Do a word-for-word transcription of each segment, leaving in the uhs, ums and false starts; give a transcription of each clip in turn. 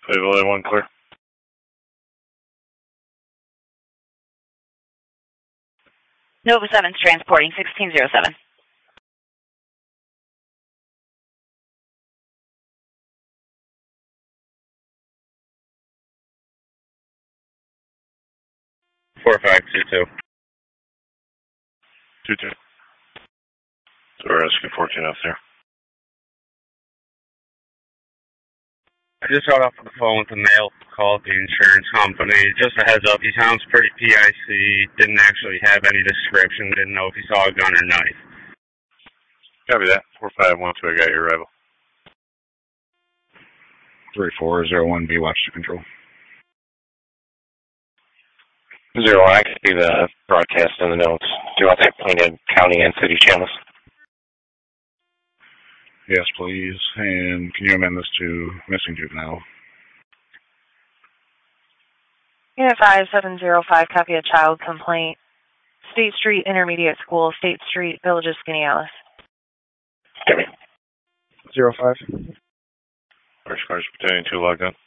Fayetteville A one clear. Nova seven's transporting sixteen oh seven. Four five two two. Two two. So we're asking fourteen up there. I just got off the phone with the male call at the insurance company. Just a heads up, he sounds pretty P I C. Didn't actually have any description. Didn't know if he saw a gun or knife. Copy that. Four five one two. I got your arrival. Three four zero one B. Watch to control. Zero one. I can see the broadcast in the notes. Do you want that painted county and city channels? Yes, please. And can you amend this to missing juvenile? Unit five seven zero five, copy a child complaint. State Street Intermediate School, State Street, Village of Skaneateles. Give me. Zero five. First cars pertaining to logged on.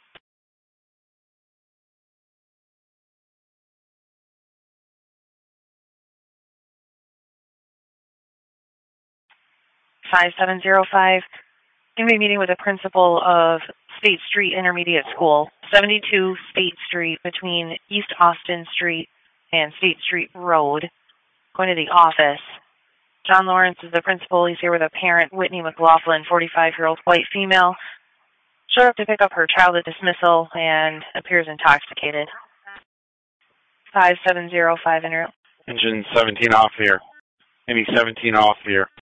five seven zero five. Going to be meeting with the principal of State Street Intermediate School, seventy-two State Street between East Austin Street and State Street Road. Going to the office. John Lawrence is the principal. He's here with a parent, Whitney McLaughlin, forty-five-year-old white female. Showed up to pick up her child at dismissal and appears intoxicated. five seven zero five inter. Engine seventeen off here. Any seventeen off here.